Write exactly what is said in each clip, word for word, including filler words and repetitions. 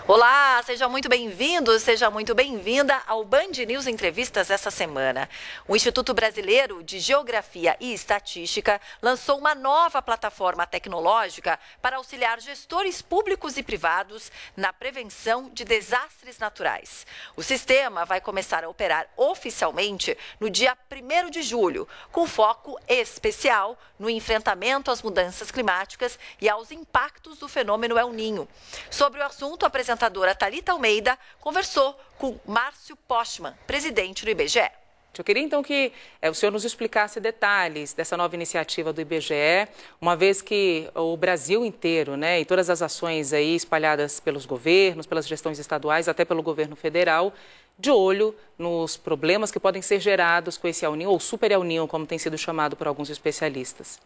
Olá, seja muito bem-vindo, seja muito bem-vinda ao Band News Entrevistas essa semana. O Instituto Brasileiro de Geografia e Estatística lançou uma nova plataforma tecnológica para auxiliar gestores públicos e privados na prevenção de desastres naturais. O sistema vai começar a operar oficialmente no dia primeiro de julho, com foco especial no enfrentamento às mudanças climáticas e aos impactos do fenômeno El Niño. Sobre o assunto, a apresentadora A apresentadora Thalita Almeida conversou com Márcio Postman, presidente do I B G E. Eu queria então que é, o senhor nos explicasse detalhes dessa nova iniciativa do I B G E, uma vez que o Brasil inteiro, né, e todas as ações aí espalhadas pelos governos, pelas gestões estaduais, até pelo governo federal, de olho nos problemas que podem ser gerados com esse El Niño, ou Super El Niño, como tem sido chamado por alguns especialistas.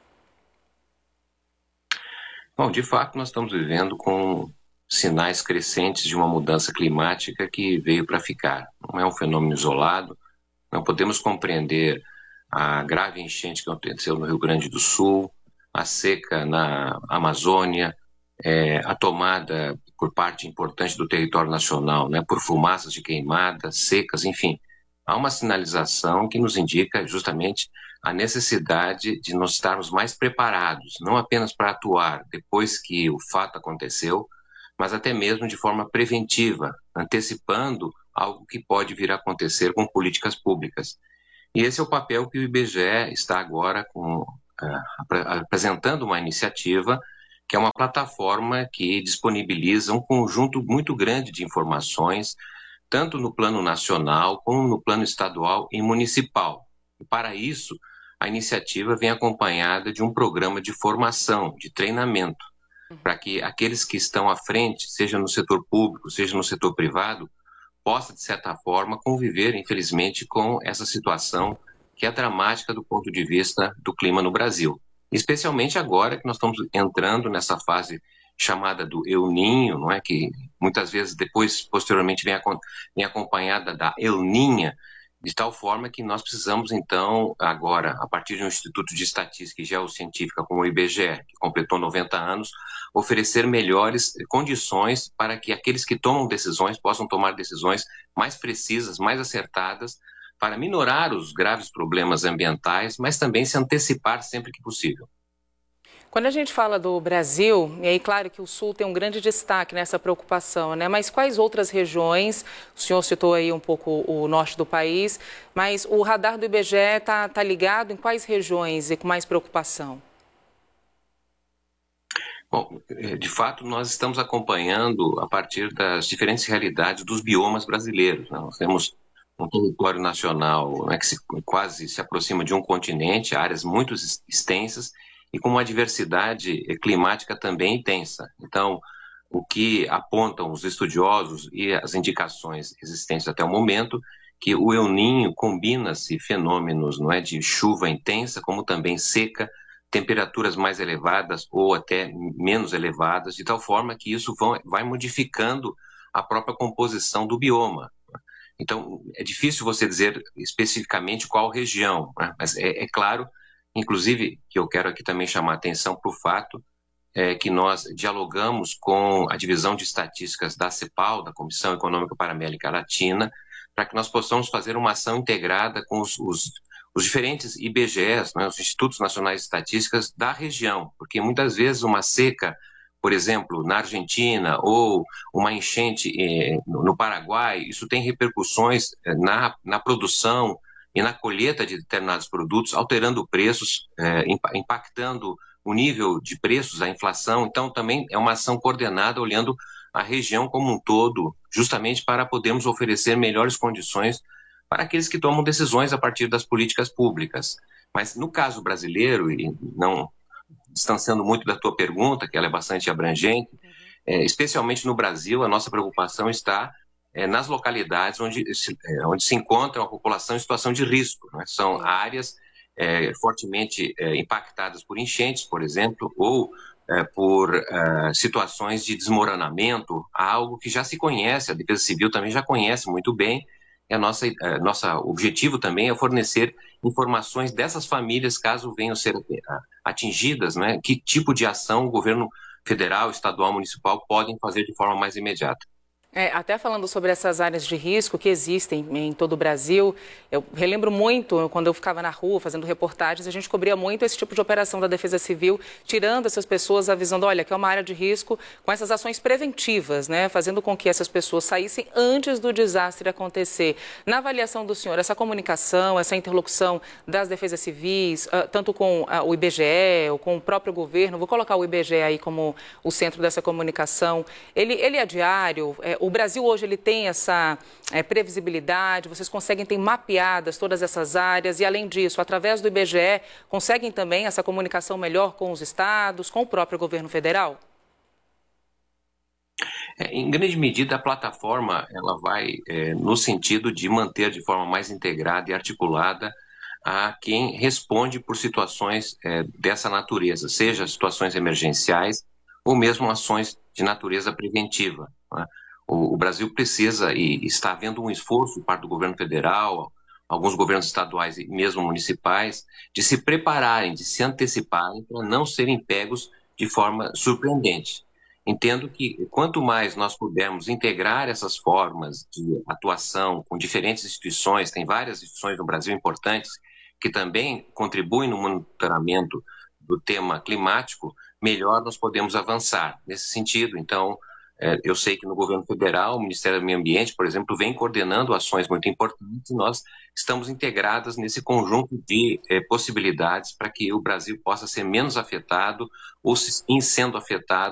Bom, de fato, nós estamos vivendo com sinais crescentes de uma mudança climática que veio para ficar. Não é um fenômeno isolado, não podemos compreender a grave enchente que aconteceu no Rio Grande do Sul, a seca na Amazônia, é, a tomada por parte importante do território nacional, né, por fumaças de queimadas, secas, enfim. Há uma sinalização que nos indica justamente a necessidade de nós estarmos mais preparados, não apenas para atuar depois que o fato aconteceu, mas até mesmo de forma preventiva, antecipando algo que pode vir a acontecer com políticas públicas. E esse é o papel que o I B G E está agora com, uh, apresentando uma iniciativa que é uma plataforma que disponibiliza um conjunto muito grande de informações, tanto no plano nacional como no plano estadual e municipal. E para isso, a iniciativa vem acompanhada de um programa de formação, de treinamento, para que aqueles que estão à frente, seja no setor público, seja no setor privado, possam, de certa forma, conviver, infelizmente, com essa situação que é dramática do ponto de vista do clima no Brasil. Especialmente agora que nós estamos entrando nessa fase chamada do El Niño, não é? Que muitas vezes depois, posteriormente, vem, vem acompanhada da El Niña, de tal forma que nós precisamos, então, agora, a partir de um Instituto de Estatística e Geocientífica como o I B G E, que completou noventa anos, oferecer melhores condições para que aqueles que tomam decisões possam tomar decisões mais precisas, mais acertadas, para minorar os graves problemas ambientais, mas também se antecipar sempre que possível. Quando a gente fala do Brasil, e aí claro que o Sul tem um grande destaque nessa preocupação, né? Mas quais outras regiões, o senhor citou aí um pouco o norte do país, mas o radar do I B G E está tá ligado em quais regiões e com mais preocupação? Bom, de fato, nós estamos acompanhando a partir das diferentes realidades dos biomas brasileiros, né? Nós temos um território nacional, né, que se, quase se aproxima de um continente, áreas muito extensas, e com uma diversidade climática também intensa. Então, o que apontam os estudiosos e as indicações existentes até o momento, que o El Niño combina-se fenômenos, não é, de chuva intensa, como também seca, temperaturas mais elevadas ou até menos elevadas, de tal forma que isso vão, vai modificando a própria composição do bioma. Então, é difícil você dizer especificamente qual região, né? Mas é, é claro, inclusive, que eu quero aqui também chamar a atenção para o fato é, que nós dialogamos com a Divisão de Estatísticas da CEPAL, da Comissão Econômica para a América Latina, para que nós possamos fazer uma ação integrada com os, os, os diferentes I B G Es, né, os Institutos Nacionais de Estatísticas da região, porque muitas vezes uma seca, por exemplo, na Argentina, ou uma enchente eh, no Paraguai, isso tem repercussões na, na produção e na colheita de determinados produtos, alterando preços, eh, impactando o nível de preços, a inflação. Então, também é uma ação coordenada, olhando a região como um todo, justamente para podermos oferecer melhores condições para aqueles que tomam decisões a partir das políticas públicas. Mas, no caso brasileiro, e não distanciando muito da tua pergunta, que ela é bastante abrangente, é, especialmente no Brasil, a nossa preocupação está é, nas localidades onde se, é, onde se encontra a população em situação de risco, né? São Sim. áreas é, fortemente é, impactadas por enchentes, por exemplo, ou é, por é, situações de desmoronamento, algo que já se conhece, a Defesa Civil também já conhece muito bem. E a nossa, a nossa objetivo também é fornecer informações dessas famílias, caso venham ser atingidas, né? Que tipo de ação o governo federal, estadual, municipal podem fazer de forma mais imediata. É, até falando sobre essas áreas de risco que existem em todo o Brasil, eu relembro muito quando eu ficava na rua fazendo reportagens, a gente cobria muito esse tipo de operação da Defesa Civil, tirando essas pessoas, avisando, olha, que é uma área de risco, com essas ações preventivas, né, fazendo com que essas pessoas saíssem antes do desastre acontecer. Na avaliação do senhor, essa comunicação, essa interlocução das defesas civis, tanto com o I B G E ou com o próprio governo, vou colocar o I B G E aí como o centro dessa comunicação, ele, ele é diário? É, O Brasil hoje ele tem essa é, previsibilidade, vocês conseguem ter mapeadas todas essas áreas e, além disso, através do I B G E, conseguem também essa comunicação melhor com os estados, com o próprio governo federal? É, em grande medida, a plataforma ela vai é, no sentido de manter de forma mais integrada e articulada a quem responde por situações é, dessa natureza, seja situações emergenciais ou mesmo ações de natureza preventiva, né? O Brasil precisa, e está havendo um esforço por parte do governo federal, alguns governos estaduais e mesmo municipais, de se prepararem, de se anteciparem para não serem pegos de forma surpreendente. Entendo que quanto mais nós pudermos integrar essas formas de atuação com diferentes instituições, tem várias instituições no Brasil importantes que também contribuem no monitoramento do tema climático, melhor nós podemos avançar nesse sentido. Então, eu sei que no governo federal, o Ministério do Meio Ambiente, por exemplo, vem coordenando ações muito importantes e nós estamos integradas nesse conjunto de eh, possibilidades para que o Brasil possa ser menos afetado ou, em sendo afetado,